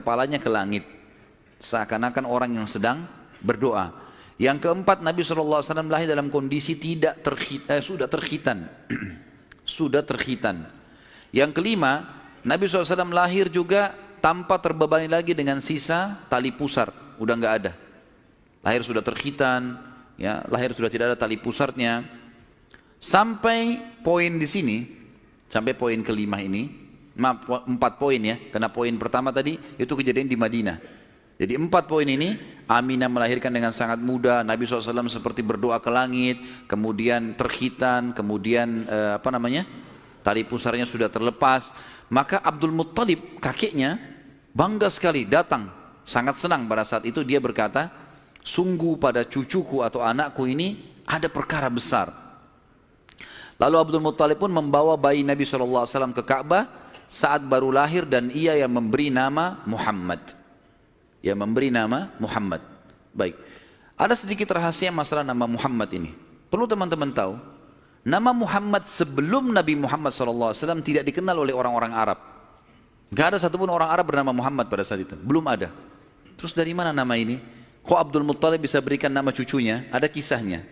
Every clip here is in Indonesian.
kepalanya ke langit. Seakan-akan orang yang sedang berdoa. Yang keempat, Nabi SAW lahir dalam kondisi sudah terkhitan. Sudah terkhitan. Yang kelima, Nabi SAW lahir juga tanpa terbebani lagi dengan sisa tali pusar. Udah nggak ada. Lahir sudah terkhitan, ya, lahir sudah tidak ada tali pusarnya. Sampai poin di sini, sampai poin kelima ini, maaf, 4 poin ya, karena poin pertama tadi itu kejadian di Madinah. Jadi 4 poin ini, Aminah melahirkan dengan sangat mudah, Nabi SAW seperti berdoa ke langit, kemudian terkhitan, kemudian tali pusarnya sudah terlepas. Maka Abdul Muttalib, kakeknya, bangga sekali datang, sangat senang pada saat itu. Dia berkata, sungguh pada cucuku atau anakku ini ada perkara besar. Lalu Abdul Muttalib pun membawa bayi Nabi SAW ke Ka'bah saat baru lahir, dan ia yang memberi nama Muhammad. Yang memberi nama Muhammad. Baik. Ada sedikit rahasia masalah nama Muhammad ini. Perlu teman-teman tahu, nama Muhammad sebelum Nabi Muhammad SAW tidak dikenal oleh orang-orang Arab. Gak ada satupun orang Arab bernama Muhammad pada saat itu. Belum ada. Terus dari mana nama ini? Kok Abdul Muttalib bisa berikan nama cucunya? Ada kisahnya.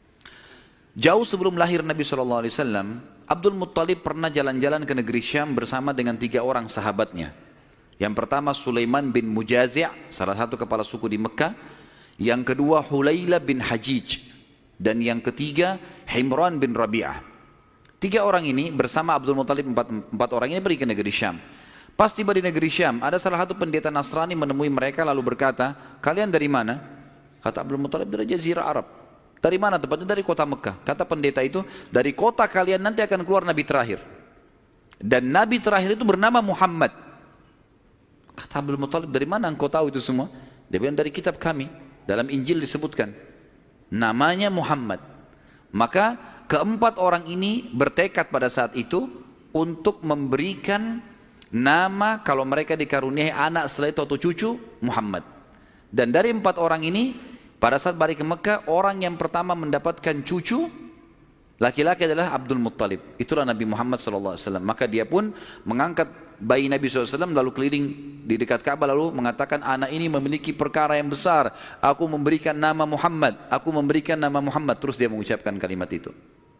Jauh sebelum lahir Nabi SAW, Abdul Muttalib pernah jalan-jalan ke negeri Syam bersama dengan 3 orang sahabatnya. Yang pertama Sulaiman bin Mujazi', salah satu kepala suku di Mekah. Yang kedua Hulayla bin Hajij. Dan yang ketiga Himran bin Rabi'ah. 3 orang ini bersama Abdul Muttalib, 4 orang ini pergi ke negeri Syam. Pas tiba di negeri Syam, ada salah satu pendeta Nasrani menemui mereka lalu berkata, kalian dari mana? Kata Abdul Muttalib, dari Jazirah Arab. Dari mana tempatnya? Dari kota Mekah. Kata pendeta itu, dari kota kalian nanti akan keluar Nabi terakhir. Dan Nabi terakhir itu bernama Muhammad. Kata Abdul Muttalib, dari mana engkau tahu itu semua? Dia bilang, dari kitab kami. Dalam Injil disebutkan. Namanya Muhammad. Maka keempat orang ini bertekad pada saat itu untuk memberikan nama kalau mereka dikaruniai anak setelah itu atau cucu, Muhammad. Dan dari 4 orang ini, pada saat balik ke Mekah, orang yang pertama mendapatkan cucu laki-laki adalah Abdul Muttalib. Itulah Nabi Muhammad SAW. Maka dia pun mengangkat bayi Nabi SAW lalu keliling di dekat Ka'bah lalu mengatakan, anak ini memiliki perkara yang besar. Aku memberikan nama Muhammad. Aku memberikan nama Muhammad. Terus dia mengucapkan kalimat itu.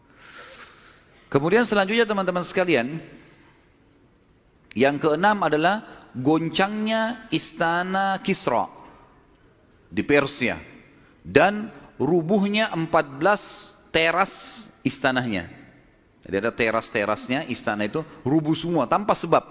Kemudian selanjutnya teman-teman sekalian, yang keenam adalah goncangnya istana Kisra di Persia. Dan rubuhnya 14 teras istananya. Jadi ada teras-terasnya istana itu rubuh semua tanpa sebab,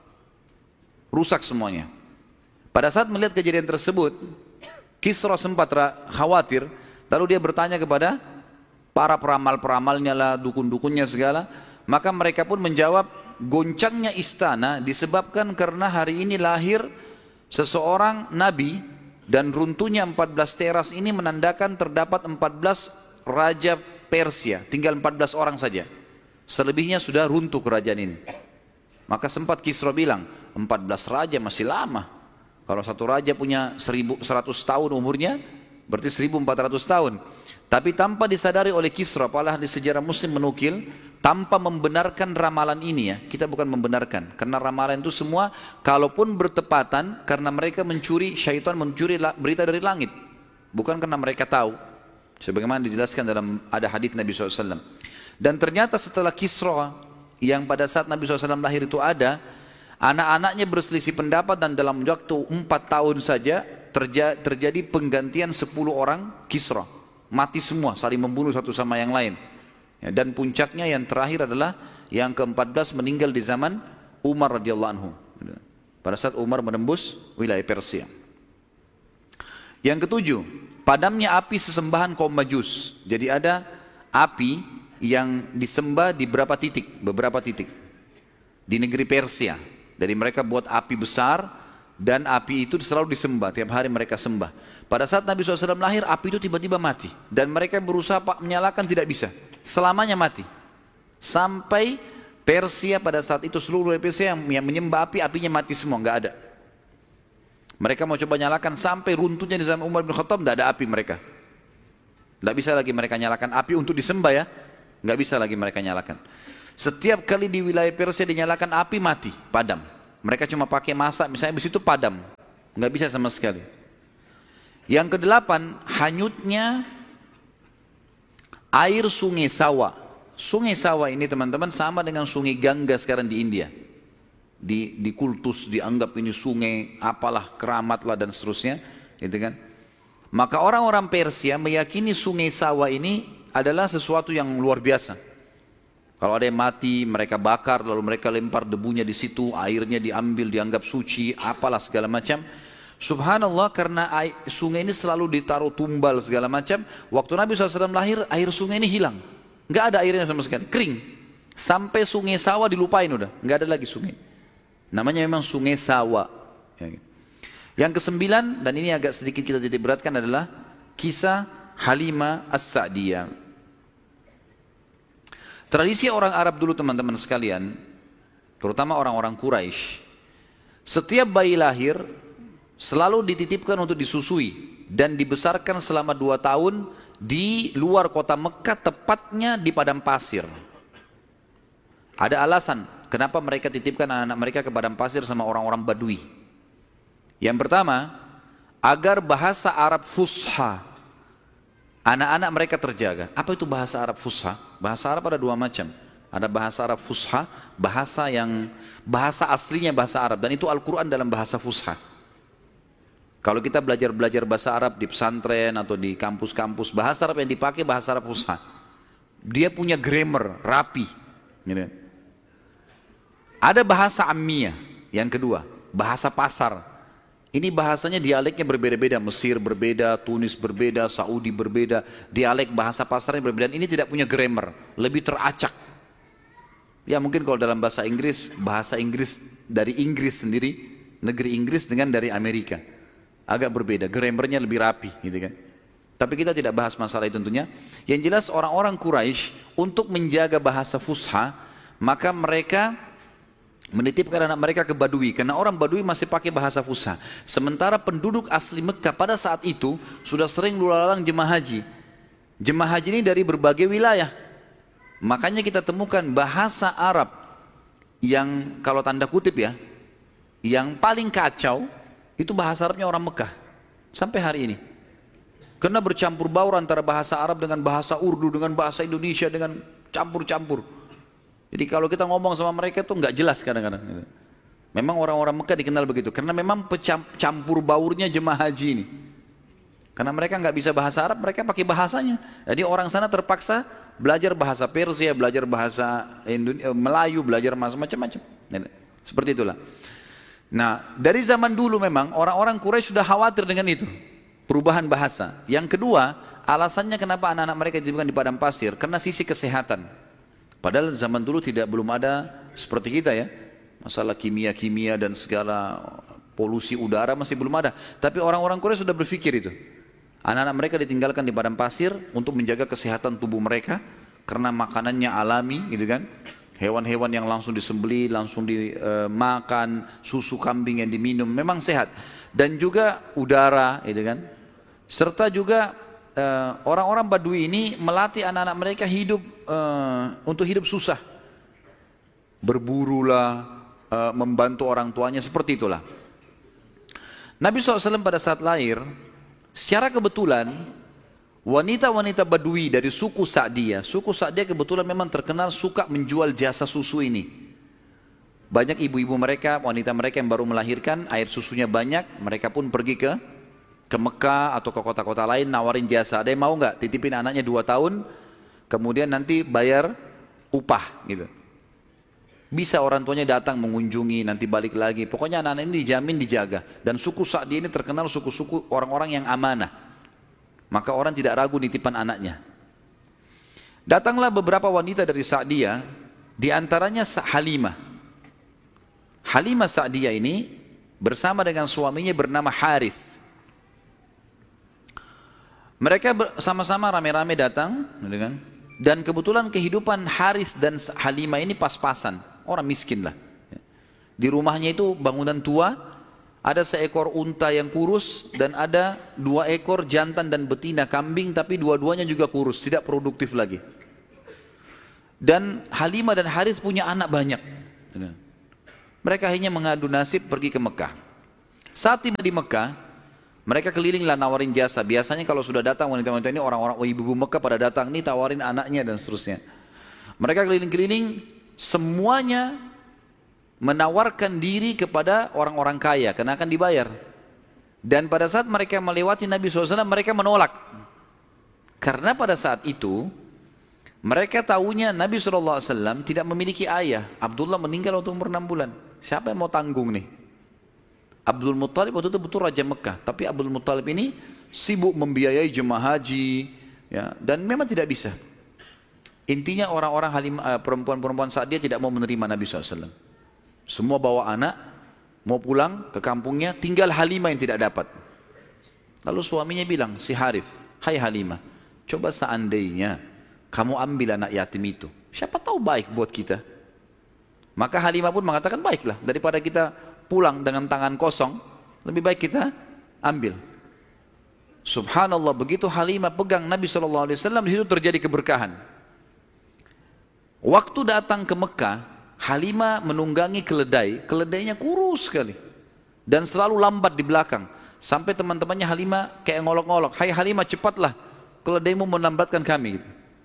rusak semuanya. Pada saat melihat kejadian tersebut, Kisra sempat khawatir, lalu dia bertanya kepada para peramal-peramalnya lah, dukun-dukunnya segala. Maka mereka pun menjawab, goncangnya istana disebabkan karena hari ini lahir seseorang nabi, dan runtuhnya 14 teras ini menandakan terdapat 14 raja Persia, tinggal 14 orang saja. Selebihnya sudah runtuh kerajaan ini. Maka sempat Kisra bilang, 14 raja masih lama. Kalau satu raja punya 1100 tahun umurnya, berarti 1400 tahun. Tapi tanpa disadari oleh Kisra, para ahli sejarah muslim menukil, tanpa membenarkan ramalan ini ya. Kita bukan membenarkan, karena ramalan itu semua, kalaupun bertepatan, karena mereka mencuri, syaitan mencuri berita dari langit. Bukan karena mereka tahu. Sebagaimana dijelaskan dalam ada hadits Nabi SAW. Dan ternyata setelah Kisra yang pada saat Nabi SAW lahir itu ada, anak-anaknya berselisih pendapat, dan dalam waktu 4 tahun saja terjadi penggantian 10 orang Kisra. Mati semua, saling membunuh satu sama yang lain. Ya, dan puncaknya yang terakhir adalah yang ke-14 meninggal di zaman Umar radhiyallahu anhu. Pada saat Umar menembus wilayah Persia. Yang ketujuh, padamnya api sesembahan kaum Majus. Jadi ada api yang disembah di beberapa titik di negeri Persia. Jadi mereka buat api besar, dan api itu selalu disembah, tiap hari mereka sembah. Pada saat Nabi SAW lahir, api itu tiba-tiba mati, dan mereka berusaha menyalakan, tidak bisa, selamanya mati. Sampai Persia pada saat itu, seluruh Persia yang menyembah api, apinya mati semua, nggak ada. Mereka mau coba nyalakan, sampai runtuhnya di zaman Umar bin Khattab, nggak ada api mereka. Nggak bisa lagi mereka nyalakan api untuk disembah ya, nggak bisa lagi mereka nyalakan. Setiap kali di wilayah Persia dinyalakan api, mati, padam. Mereka cuma pakai masak, misalnya di situ padam. nggak bisa sama sekali. Yang kedelapan, hanyutnya air sungai Sawa. Sungai Sawa ini teman-teman sama dengan sungai Gangga sekarang di India. Di kultus dianggap ini sungai apalah, keramat lah dan seterusnya, gitu kan. Maka orang-orang Persia meyakini sungai Sawa ini adalah sesuatu yang luar biasa. Kalau ada yang mati, mereka bakar, lalu mereka lempar debunya di situ, airnya diambil, dianggap suci, apalah segala macam. Subhanallah, karena sungai ini selalu ditaruh tumbal segala macam. Waktu Nabi SAW lahir, air sungai ini hilang. Nggak ada airnya sama sekali, kering. Sampai sungai Sawa dilupain udah, nggak ada lagi sungai. Namanya memang sungai Sawa. Yang kesembilan, dan ini agak sedikit kita titik beratkan, adalah kisah Halimah As-Sa'diyah. Tradisi orang Arab dulu teman-teman sekalian, terutama orang-orang Quraisy, setiap bayi lahir selalu dititipkan untuk disusui dan dibesarkan selama 2 tahun di luar kota Mekah, tepatnya di padang pasir. Ada alasan kenapa mereka titipkan anak-anak mereka ke padang pasir sama orang-orang Badui. Yang pertama, agar bahasa Arab fusha anak-anak mereka terjaga. Apa itu bahasa Arab fusha? Bahasa Arab ada 2 macam. Ada bahasa Arab fusha, bahasa aslinya bahasa Arab, dan itu Al-Quran dalam bahasa fusha. Kalau kita belajar bahasa Arab di pesantren atau di kampus-kampus, bahasa Arab yang dipakai bahasa Arab fusha. Dia punya grammar, rapi. Gitu. Ada bahasa ammiyah, yang kedua, bahasa pasar. Ini bahasanya dialeknya berbeda-beda, Mesir berbeda, Tunis berbeda, Saudi berbeda, dialek bahasa pasarnya berbeda. Ini tidak punya grammar, lebih teracak. Ya mungkin kalau dalam bahasa Inggris dari Inggris sendiri, negeri Inggris dengan dari Amerika. Agak berbeda, grammarnya lebih rapi gitu kan. Tapi kita tidak bahas masalah itu tentunya. Yang jelas orang-orang Quraisy untuk menjaga bahasa fusha, maka mereka menitipkan anak mereka ke Badui, karena orang Badui masih pakai bahasa fusha. Sementara penduduk asli Mekah pada saat itu sudah sering lalu-lalang jemaah haji. Jemaah haji ini dari berbagai wilayah. Makanya kita temukan bahasa Arab yang kalau tanda kutip ya, yang paling kacau itu bahasa Arabnya orang Mekah sampai hari ini. Karena bercampur baur antara bahasa Arab dengan bahasa Urdu, dengan bahasa Indonesia, dengan campur-campur. Jadi kalau kita ngomong sama mereka itu nggak jelas kadang-kadang. Memang orang-orang Mekah dikenal begitu, karena memang campur baurnya jemaah haji ini. Karena mereka nggak bisa bahasa Arab, mereka pakai bahasanya. Jadi orang sana terpaksa belajar bahasa Persia, belajar bahasa Melayu, belajar macam-macam. Seperti itulah. Nah, dari zaman dulu memang orang-orang Quraisy sudah khawatir dengan itu, perubahan bahasa. Yang kedua, alasannya kenapa anak-anak mereka dititipkan di padang pasir, karena sisi kesehatan. Padahal zaman dulu belum ada seperti kita ya, masalah kimia-kimia dan segala polusi udara masih belum ada. Tapi orang-orang Quraisy sudah berpikir itu. Anak-anak mereka ditinggalkan di padang pasir untuk menjaga kesehatan tubuh mereka, karena makanannya alami gitu kan. Hewan-hewan yang langsung disembelih, langsung dimakan, susu kambing yang diminum, memang sehat. Dan juga udara, gitu kan. Serta juga orang-orang Badui ini melatih anak-anak mereka hidup untuk hidup susah. Berburulah, membantu orang tuanya, seperti itulah. Nabi SAW pada saat lahir, secara kebetulan, wanita-wanita Badui dari suku Sa'diyah kebetulan memang terkenal suka menjual jasa susu ini. Banyak ibu-ibu mereka, wanita mereka yang baru melahirkan, air susunya banyak, mereka pun pergi ke Mekah atau ke kota-kota lain nawarin jasa. Ada yang mau nggak titipin anaknya 2 tahun, kemudian nanti bayar upah gitu. Bisa orang tuanya datang mengunjungi, nanti balik lagi. Pokoknya anak-anak ini dijamin dijaga. Dan suku Sa'diyah ini terkenal suku-suku orang-orang yang amanah. Maka orang tidak ragu nitipan anaknya. Datanglah beberapa wanita dari Sa'diyah, di antaranya Halimah. Halimah Sa'diyah ini bersama dengan suaminya bernama Harith. Mereka sama-sama rame-rame datang, dan kebetulan kehidupan Harith dan Halimah ini pas-pasan, orang miskin lah. Di rumahnya itu bangunan tua, ada seekor unta yang kurus dan ada 2 ekor jantan dan betina kambing, tapi dua-duanya juga kurus, tidak produktif lagi. Dan Halimah dan Harith punya anak banyak. Mereka akhirnya mengadu nasib pergi ke Mekah. Saat tiba di Mekah, mereka kelilinglah nawarin jasa. Biasanya kalau sudah datang wanita-wanita ini, orang-orang ibu-ibu Mekah pada datang nih tawarin anaknya dan seterusnya. Mereka keliling-keliling, semuanya menawarkan diri kepada orang-orang kaya karena akan dibayar. Dan pada saat mereka melewati Nabi SAW, mereka menolak. Karena pada saat itu mereka tahunya Nabi SAW tidak memiliki ayah. Abdullah meninggal waktu umur 6 bulan. Siapa yang mau tanggung nih? Abdul Muttalib waktu itu betul Raja Mekah. Tapi Abdul Muttalib ini sibuk membiayai jemaah haji, ya, dan memang tidak bisa. Intinya orang-orang perempuan-perempuan saat dia tidak mau menerima Nabi SAW. Semua bawa anak, mau pulang ke kampungnya, tinggal Halimah yang tidak dapat. Lalu suaminya bilang, si Harith, hai Halimah, coba seandainya kamu ambil anak yatim itu, siapa tahu baik buat kita. Maka Halimah pun mengatakan, baiklah, daripada kita pulang dengan tangan kosong, lebih baik kita ambil. Subhanallah, begitu Halimah pegang Nabi SAW, di situ terjadi keberkahan. Waktu datang ke Mekah, Halimah menunggangi keledai, keledainya kurus sekali dan selalu lambat di belakang. Sampai teman-temannya Halimah kayak ngolok-ngolok, hai Halimah cepatlah, keledaimu melambatkan kami.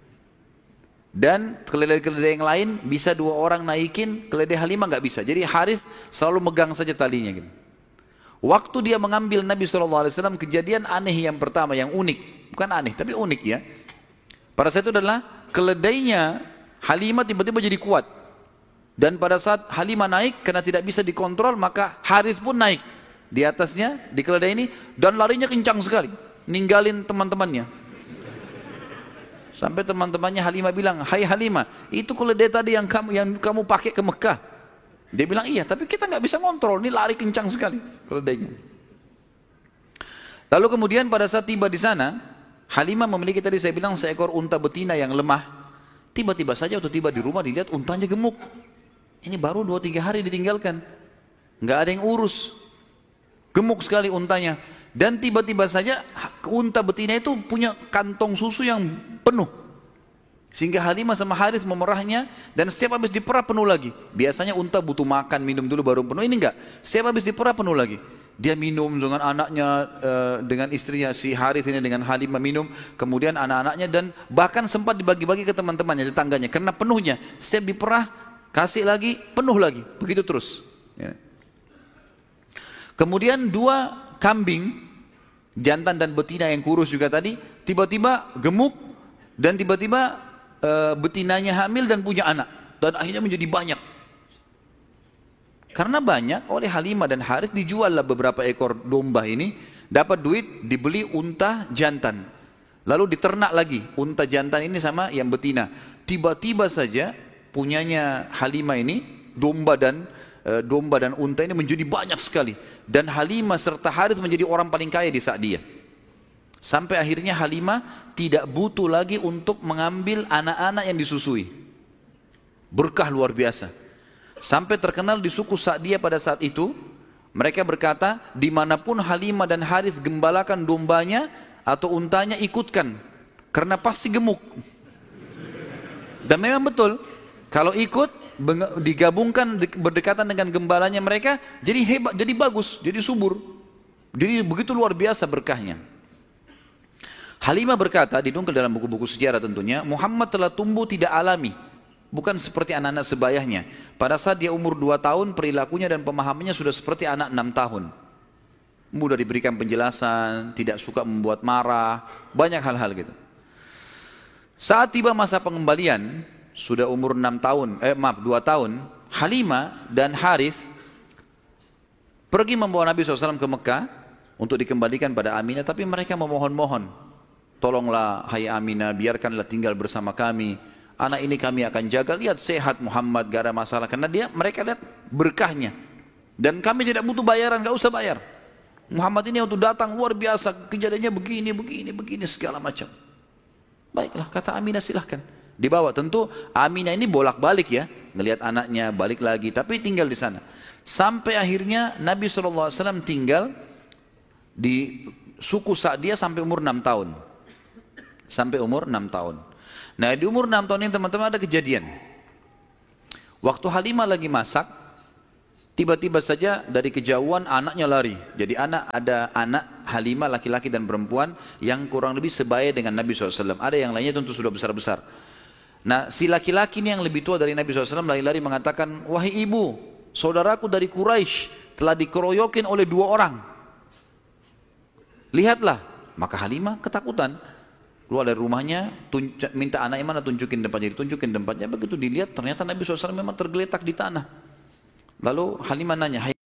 Dan keledai-keledai yang lain bisa 2 orang naikin, keledai Halimah nggak bisa. Jadi Harith selalu megang saja talinya gitu. Waktu dia mengambil Nabi SAW, kejadian aneh yang pertama, yang unik, bukan aneh tapi unik ya. Pada saat itu adalah keledainya Halimah tiba-tiba jadi kuat. Dan pada saat Halimah naik, karena tidak bisa dikontrol, maka Harith pun naik di atasnya, di keledai ini, dan larinya kencang sekali, ninggalin teman-temannya. Sampai teman-temannya Halimah bilang, hai Halimah, itu keledai tadi yang kamu pakai ke Mekah. Dia bilang, iya, tapi kita nggak bisa kontrol, ini lari kencang sekali keledainya. Lalu kemudian pada saat tiba di sana, Halimah memiliki tadi saya bilang seekor unta betina yang lemah. Tiba-tiba saja waktu tiba di rumah dilihat untanya gemuk. Ini baru 2-3 hari ditinggalkan, nggak ada yang urus, gemuk sekali untanya. Dan tiba-tiba saja unta betina itu punya kantong susu yang penuh, sehingga Halimah sama Harith memerahnya, dan setiap habis diperah penuh lagi. Biasanya unta butuh makan, minum dulu baru penuh, ini enggak, setiap habis diperah penuh lagi. Dia minum dengan anaknya, dengan istrinya, si Harith ini dengan Halimah minum, kemudian anak-anaknya, dan bahkan sempat dibagi-bagi ke teman-temannya, tetangganya, karena penuhnya. Setiap diperah, kasih lagi, penuh lagi, begitu terus. Ya. Kemudian 2 kambing, jantan dan betina yang kurus juga tadi, tiba-tiba gemuk, dan tiba-tiba betinanya hamil dan punya anak, dan akhirnya menjadi banyak. Karena banyak, oleh Halimah dan Harith dijuallah beberapa ekor domba ini, dapat duit, dibeli unta jantan, lalu diternak lagi unta jantan ini sama yang betina. Tiba-tiba saja punyanya Halimah ini, domba dan unta ini menjadi banyak sekali, dan Halimah serta Harith menjadi orang paling kaya di saat dia. Sampai akhirnya Halimah tidak butuh lagi untuk mengambil anak-anak yang disusui. Berkah luar biasa. Sampai terkenal di suku Sa'diyah pada saat itu, mereka berkata, dimanapun Halimah dan Harith gembalakan dombanya atau untanya, ikutkan, karena pasti gemuk. Dan memang betul, kalau ikut digabungkan berdekatan dengan gembalanya mereka, jadi hebat, jadi bagus, jadi subur, jadi begitu luar biasa berkahnya. Halimah berkata, dinukil dalam buku-buku sejarah tentunya, Muhammad telah tumbuh tidak alami, bukan seperti anak-anak sebayahnya. Pada saat dia umur 2 tahun, perilakunya dan pemahamannya sudah seperti anak 6 tahun. Mudah diberikan penjelasan, tidak suka membuat marah, banyak hal-hal gitu. Saat tiba masa pengembalian, sudah umur 2 tahun, Halimah dan Harith pergi membawa Nabi SAW ke Mekah untuk dikembalikan pada Aminah, tapi mereka memohon-mohon, tolonglah hai Aminah, biarkanlah tinggal bersama kami. Anak ini kami akan jaga, lihat sehat Muhammad, gak ada masalah. Karena mereka lihat berkahnya. Dan kami tidak butuh bayaran, gak usah bayar. Muhammad ini waktu datang luar biasa, kejadiannya begini, segala macam. Baiklah, kata Aminah, silahkan. Dibawa, tentu Aminah ini bolak-balik ya, ngelihat anaknya, balik lagi, tapi tinggal di sana. Sampai akhirnya Nabi SAW tinggal di suku Sa'diyah sampai umur 6 tahun. Sampai umur 6 tahun. Nah di umur 6 tahun ini teman-teman ada kejadian. Waktu Halimah lagi masak, Tiba-tiba saja dari kejauhan anaknya lari. Jadi ada anak Halimah laki-laki dan perempuan yang kurang lebih sebaya dengan Nabi SAW. Ada yang lainnya tentu sudah besar-besar. Nah si laki-laki ini yang lebih tua dari Nabi SAW lari-lari mengatakan, wahai ibu, saudaraku dari Quraisy telah dikeroyokin oleh 2 orang. Lihatlah. Maka Halimah ketakutan. Keluar dari rumahnya, minta anaknya mana tunjukin tempatnya. Ditunjukin tempatnya, begitu dilihat ternyata Nabi SAW memang tergeletak di tanah. Lalu Halimah nanya,